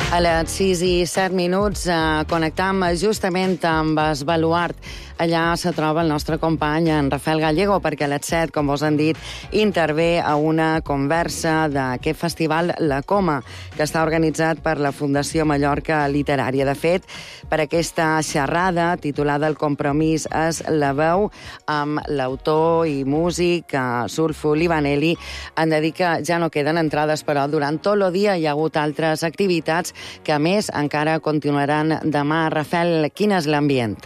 A les 6 i 7 minuts connectam justament amb el baluart. Allà se troba el nostre company, en Rafael Gallego, perquè a les 7, com vos han dit, intervé a una conversa d'aquest festival La Coma, que està organitzat per la Fundació Mallorca Literària. De fet, per aquesta xerrada, titulada El compromís és la veu, amb l'autor i músic Sulfo Livaneli, han de dir que ja no queden entrades, però durant tot el dia hi ha hagut altres activitats que, a més, encara continuaran demà. Rafael, quin és l'ambient?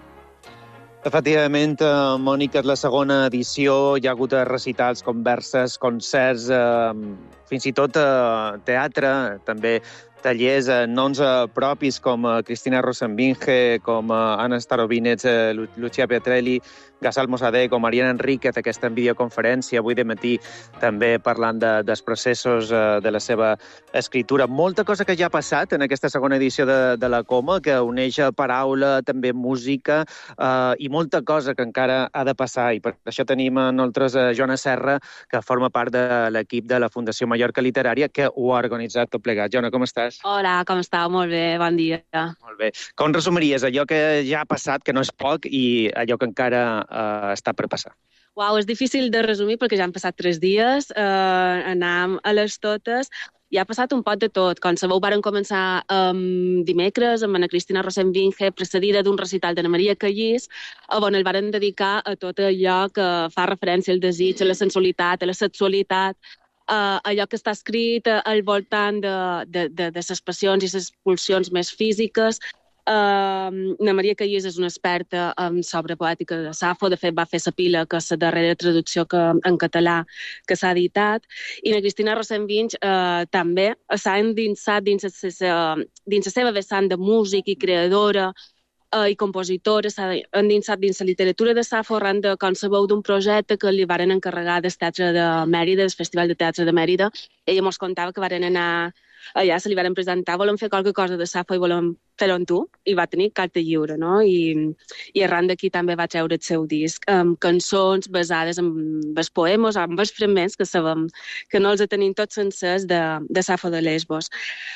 Efectivament, Mònica, és la segona edició. Hi ha hagut recitals, converses, concerts, fins i tot teatre, també tallers, noms propis com Cristina Rosenvinge, com Anna Starobinets, Lucia Pietrelli, Gazal Mossadegh o Mariana Enríquez, aquesta en videoconferència avui de matí, també parlant dels processos de la seva escriptura. Molta cosa que ja ha passat en aquesta segona edició de La Coma, que uneix paraula, també música, i molta cosa que encara ha de passar. I per això tenim a nosaltres Joana Serra, que forma part de l'equip de la Fundació Mallorca Literària, que ho ha organitzat tot plegat. Joana, com estàs? Hola, com estàu? Molt bé, bon dia. Molt bé. Com resumiries allò que ja ha passat, que no és poc, i allò que encara està per passar? Uau, és difícil de resumir perquè ja han passat 3 dies, anàvem a les totes, i ha passat un poc de tot. Com sabeu, varen començar dimecres amb Ana Cristina Rosenvinge, precedida d'un recital d'Anna Maria Callís, on el varen dedicar a tot allò que fa referència al desig, a la sensualitat, a la sexualitat, allò que està escrit al voltant de les passions i les pulsions més físiques. Ana Maria Callís és una experta sobre poètica de Safo. De fet, va fer la pila, que és la darrera traducció en català que s'ha editat. I la Cristina Rosenvinge també s'ha endinsat dins la seva vessant de músic i creadora i compositora, s'ha endinsat dins la literatura de Safo arran de, com sabeu, d'un projecte que li varen encarregar del Teatre de Mèrida, del Festival de Teatre de Mèrida. Ella mos contava que varen anar allà, se li varen presentar, volem fer qualque cosa de Safo i volem fer-ho amb tu, i va tenir carta lliure, no? I arran d'aquí també va treure el seu disc amb cançons basades en els poemes, amb els fragments que sabem que no els tenim tots sencers de Safo de Lesbos.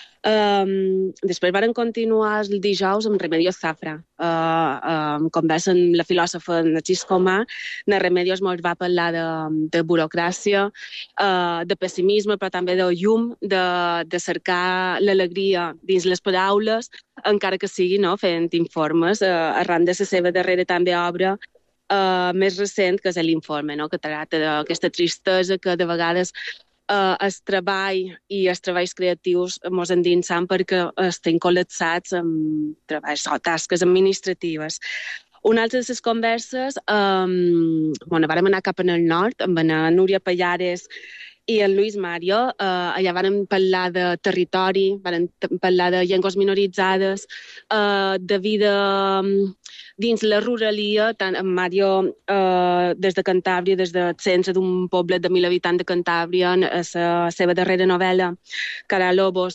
Després varen continuar el dijous amb Remedios Zafra, conversa amb la filòsofa Narcís Comà. Na Remedios mos va parlar de burocràcia, de pessimisme, però també de llum, de cercar l'alegria dins les paraules, encara que sigui, no, fent informes, arran de la seva darrera també obra més recent, que és l'Informe, no?, que tracta d'aquesta tristesa que de vegades el treball i els treballs creatius mos endinsen perquè estem col·lapsats amb treballs o tasques administratives. Una altra de les converses, vàrem anar cap al nord amb la Núria Pallares i el Luis Mario. Allà vàrem parlar de territori, vàrem parlar de llengües minoritzades, de vida dins la ruralia. Tant en Mario, des de Cantàbria, des del centre d'un poblet de 1.000 habitants de Cantàbria, en la seva darrera novel·la, Calalobos,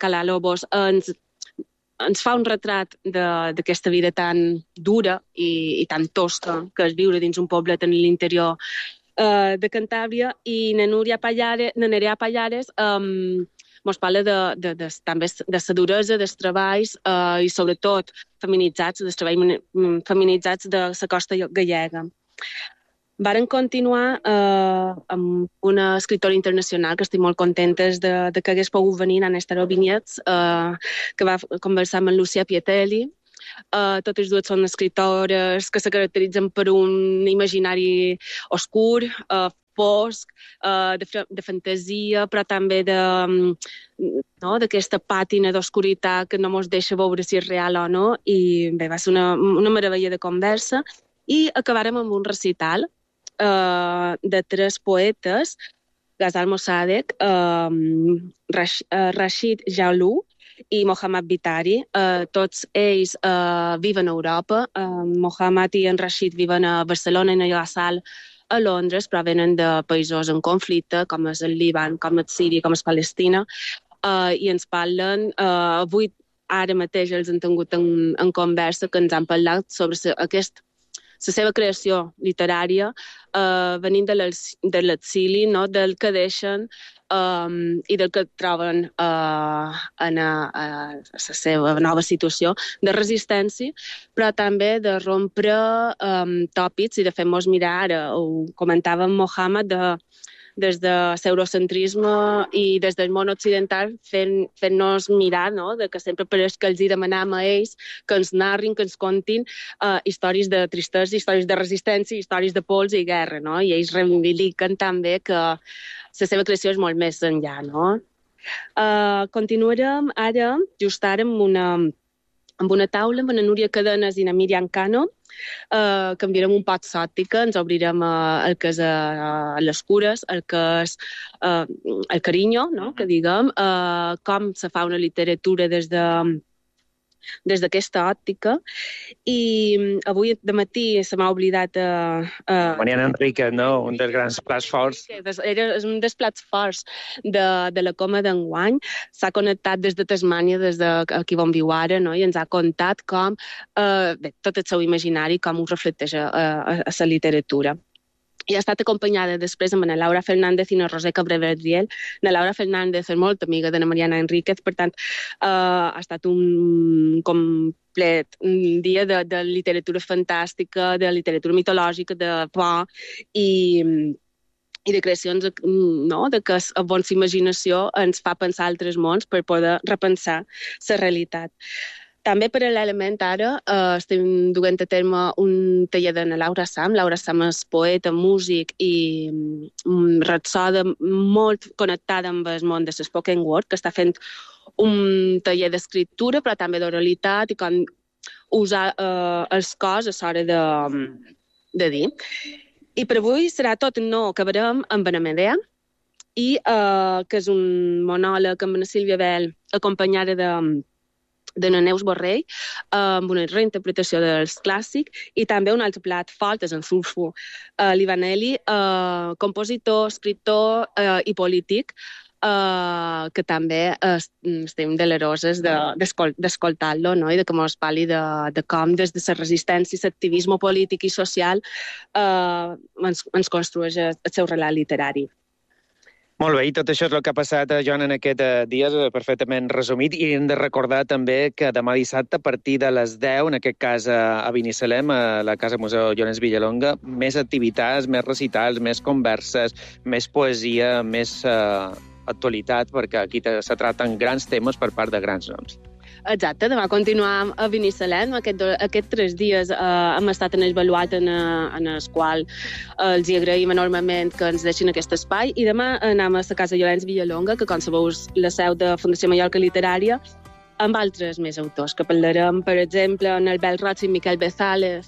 ens fa un retrat d'aquesta vida tan dura i tan tosca que és viure dins un poblet en l'interior de Cantàbria. I na Nerea Pallares mos parla també de la duresa dels treballs i sobretot dels treballs feminitzats de la costa gallega. Varen continuar amb una escriptora internacional que estic molt contentes de que hagués pogut venir, Anna Starobinets, que va conversar amb Lucia Pietrelli. Totes dues són escriptores que se caracteritzen per un imaginari oscur, fosc, de fantasia, però també d'aquesta pàtina d'oscuritat que no ens deixa veure si és real o no. I bé, va ser una meravella de conversa. I acabarem amb un recital de 3 poetes, Gazal Mossadegh, Rashid Jalou i Mohammad Bitari. Tots ells viven a Europa. Mohammad i en Rashid viven a Barcelona i en Gazal a Londres, però venen de països en conflicte, com és el Líban, com és Síria, com és Palestina, i ens parlen. Avui, ara mateix, els han tingut en conversa, que ens han parlat sobre la seva creació literària venint de l'exili, no? Del que deixen i del que troben en la seva nova situació de resistència, però també de rompre tòpics i de fer-nos mirar, ara ho comentava Mohamed, des de l'eurocentrisme i des del món occidental fent-nos mirar, no? De que sempre pareix que els hi demanam a ells que ens narrin, que ens contin històries de tristesa, històries de resistència, històries de pols i guerra, no? I ells reivindiquen també que la seva creació és molt més enllà, no? Continuarem ara, just ara, amb una taula amb la Núria Cadenes i la Míriam Cano. Canviarem un poc l'òptica, ens obrirem el que és les cures, el que és el carinyo, no? Que diguem, com se fa una literatura des d'aquesta òptica. I avui de matí se m'ha oblidat... Mariana Enríquez, no? Un dels grans plats forts. És un dels plats forts de la Coma d'enguany. S'ha connectat des de Tasmània, des d'aquí on viu ara, no? I ens ha contat com tot el seu imaginari, com ho reflecteix a la literatura. I ha estat acompanyada després amb la Laura Fernández i la Roser Cabré-Verdriel. La Laura Fernández és molt amiga de la Mariana Enríquez, per tant, ha estat un complet dia de literatura fantàstica, de literatura mitològica, de por i de creacions, no? De que la bona imaginació ens fa pensar altres mons per poder repensar la realitat. També, paral·lelament, ara estem duent a terme un taller de la Laura Sam. Laura Sam és poeta, músic i rapsoda molt connectada amb el món de spoken word, que està fent un taller d'escriptura, però també d'oralitat i com usar els cos a l'hora de dir. I per avui serà tot. No acabarem amb la Medea, que és un monòleg amb la Sílvia Bell, acompanyada de la Neus Borrell, amb una reinterpretació dels clàssics, i també un altre plat fort és en Zulfu Livaneli, compositor, escriptor i polític, que també estem deleroses d'escoltar-lo, no? I de que mos parli de com des de la resistència, l'activisme polític i social ens construeix el seu relat literari. Molt bé, i tot això és el que ha passat, Joan, en aquest dies, perfectament resumit. I hem de recordar també que demà dissabte, a partir de les 10, en aquest cas a Binissalem, a la Casa Museu Llorenç Villalonga, més activitats, més recitals, més converses, més poesia, més actualitat, perquè aquí se traten grans temes per part de grans noms. Exacte, demà continuam a Binissalem. Aquests 3 dies hem estat en el baluart en el qual els agraïm enormement que ens deixin aquest espai, i demà anem a la Casa Llorenç Villalonga, que com sabeu és la seu de Fundació Mallorca Literària, amb altres més autors, que parlarem, per exemple, en el Bel Roig i Miquel Bezales,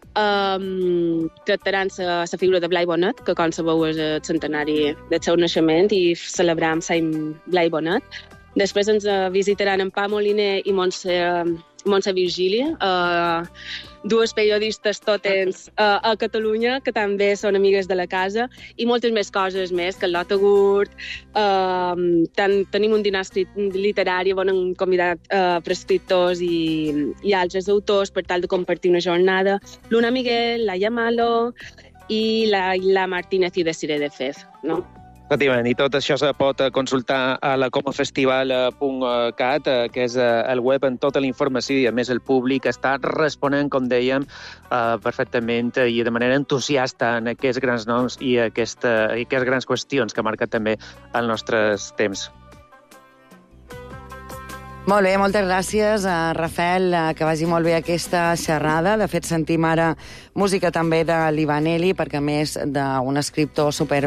tractaran la figura de Blai Bonet, que com sabeu és el centenari del seu naixement i celebram Sant Blai Bonet. Després ens visitaran en Pau Moliner i Montse Virgili, dues periodistes totens a Catalunya, que també són amigues de la casa, i moltes més coses més, que el Lota Gurt, tenim un dinar literari on hem convidat prescriptors i altres autors per tal de compartir una jornada. L'Una Miguel, la Yamalo i la Martínez i Desiré de Fez, no? Efectivament, i tot això se pot consultar a la comafestival.cat, que és el web amb tota la informació, i a més el públic està responent, com dèiem, perfectament i de manera entusiasta en aquests grans noms i aquestes grans qüestions que marquen també els nostres temps. Molt bé, moltes gràcies a Rafael, que vagi molt bé aquesta xerrada. De fet, sentim ara música també de Livaneli, perquè a més d'un escriptor super